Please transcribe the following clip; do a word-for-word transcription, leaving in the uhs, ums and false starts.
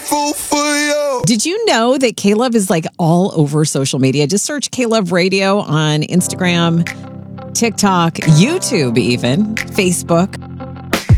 grateful for you. Did you know that K-Love is like all over social media? Just search K-Love Radio on Instagram, TikTok, YouTube even, Facebook.